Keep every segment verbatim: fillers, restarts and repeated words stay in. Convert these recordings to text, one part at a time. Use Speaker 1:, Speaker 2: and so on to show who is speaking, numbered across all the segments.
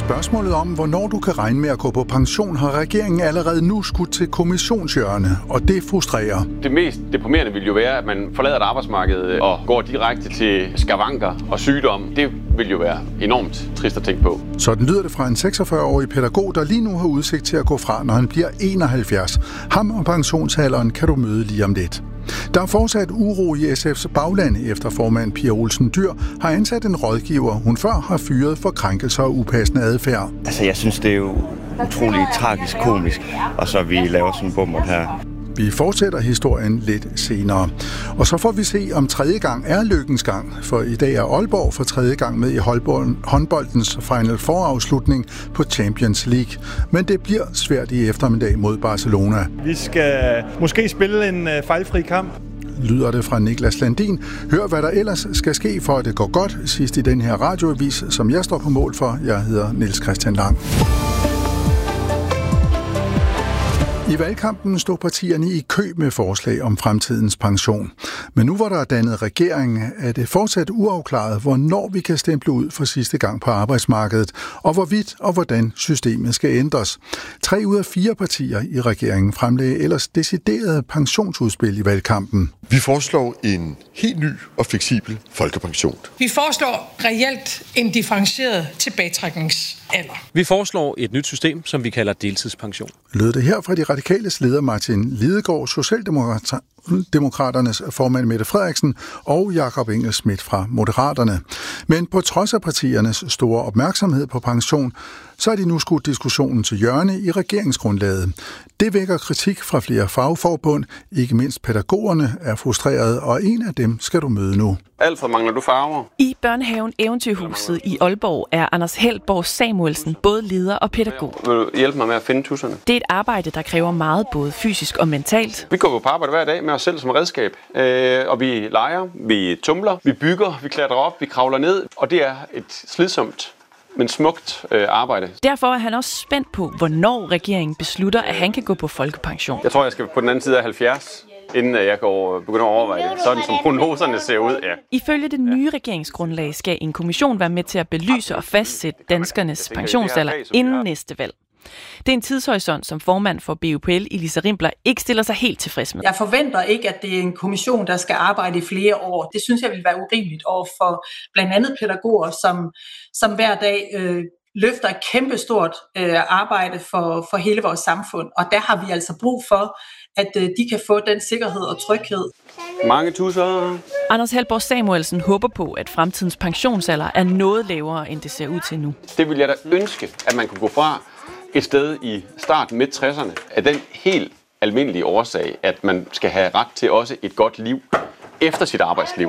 Speaker 1: Spørgsmålet om, hvornår du kan regne med at gå på pension, har regeringen allerede nu skudt til kommissionshjørne, og det frustrerer.
Speaker 2: Det mest deprimerende vil jo være, at man forlader et arbejdsmarked og går direkte til skavanker og sygdom. Det vil jo være enormt trist at tænke på.
Speaker 1: Sådan lyder det fra en seksogfyrre-årig pædagog, der lige nu har udsigt til at gå fra, når han bliver enoghalvfjerds. Ham og pensionsalderen kan du møde lige om lidt. Der er fortsat uro i S F's bagland, efter formand Pia Olsen Dyhr har ansat en rådgiver, hun før har fyret for krænkelser og upassende adfærd.
Speaker 3: Altså, jeg synes, det er jo utroligt tragisk komisk, og så vi laver sådan en bummer her.
Speaker 1: Vi fortsætter historien lidt senere. Og så får vi se, om tredje gang er lykkens gang, for i dag er Aalborg for tredje gang med i håndboldens Final Four-afslutning på Champions League. Men det bliver svært i eftermiddag mod Barcelona.
Speaker 4: Vi skal måske spille en fejlfri kamp.
Speaker 1: Lyder det fra Niklas Landin. Hør, hvad der ellers skal ske, for at det går godt sidst i den her radioavis, som jeg står på mål for. Jeg hedder Niels Christian Lang. I valgkampen stod partierne i kø med forslag om fremtidens pension. Men nu hvor der er dannet regering, er det fortsat uafklaret, hvornår vi kan stemple ud for sidste gang på arbejdsmarkedet, og hvorvidt og hvordan systemet skal ændres. Tre ud af fire partier i regeringen fremlagde ellers deciderede pensionsudspil i valgkampen.
Speaker 5: Vi foreslår en helt ny og fleksibel folkepension.
Speaker 6: Vi foreslår reelt en differentieret tilbagetrækningsalder.
Speaker 7: Vi foreslår et nyt system, som vi kalder deltidspension.
Speaker 1: Lød det her fra de radikales leder Martin Lidegaard, Socialdemokraternes formand Mette Frederiksen og Jakob Engel-Schmidt fra Moderaterne. Men på trods af partiernes store opmærksomhed på pension, så er de nu skudt diskussionen til hjørne i regeringsgrundlaget. Det vækker kritik fra flere fagforbund, ikke mindst pædagogerne er frustrerede, og en af dem skal du møde nu.
Speaker 2: Alfred, mangler du farver?
Speaker 8: I børnehaven Eventyrhuset i Aalborg er Anders Helborg Samuelsen både leder og pædagog.
Speaker 2: Vil du hjælpe mig med at finde tusserne?
Speaker 8: Det er et arbejde, der kræver meget både fysisk og mentalt.
Speaker 2: Vi går på arbejde hver dag med os selv som redskab, øh, og vi leger, vi tumler, vi bygger, vi klatrer op, vi kravler ned, og det er et slidsomt, men smukt øh, arbejde.
Speaker 8: Derfor er han også spændt på, hvornår regeringen beslutter, at han kan gå på folkepension.
Speaker 2: Jeg tror, jeg skal på den anden side af halvfjerds, inden jeg går begynder at overveje det. Sådan som prognoserne ser ud, ja.
Speaker 8: Ifølge det nye regeringsgrundlag skal en kommission være med til at belyse og fastsætte danskernes pensionsalder inden næste valg. Det er en tidshorisont, som formand for B U P L, Elisa Rimpler, ikke stiller sig helt tilfreds med.
Speaker 9: Jeg forventer ikke, at det er en kommission, der skal arbejde i flere år. Det synes jeg vil være urimeligt over for blandt andet pædagoger, som, som hver dag øh, løfter et kæmpestort øh, arbejde for, for hele vores samfund. Og der har vi altså brug for, at øh, de kan få den sikkerhed og tryghed.
Speaker 2: Mange tusser.
Speaker 8: Anders Helborg Samuelsen håber på, at fremtidens pensionsalder er noget lavere, end det ser ud til nu.
Speaker 2: Det vil jeg da ønske, at man kunne gå fra et sted i starten midt tresserne af den helt almindelige årsag, at man skal have ret til også et godt liv efter sit arbejdsliv.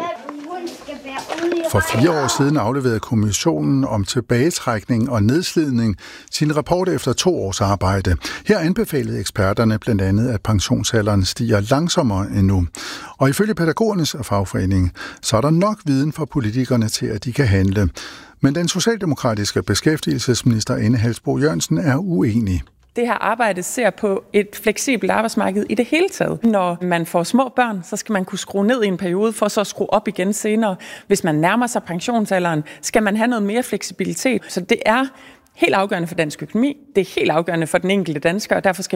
Speaker 1: For fire år siden afleverede kommissionen om tilbagetrækning og nedslidning sin rapport efter to års arbejde. Her anbefalede eksperterne blandt andet, at pensionsalderen stiger langsommere end nu. Og ifølge pædagogernes fagforening, så er der nok viden for politikerne til, at de kan handle. Men den socialdemokratiske beskæftigelsesminister Ane Halsboe-Jørgensen er uenig.
Speaker 10: Det her arbejde ser på et fleksibelt arbejdsmarked i det hele taget. Når man får små børn, så skal man kunne skrue ned i en periode, for så at skrue op igen senere. Hvis man nærmer sig pensionsalderen, skal man have noget mere fleksibilitet. Så det er helt afgørende for dansk økonomi, det er helt afgørende for den enkelte dansker, og derfor skal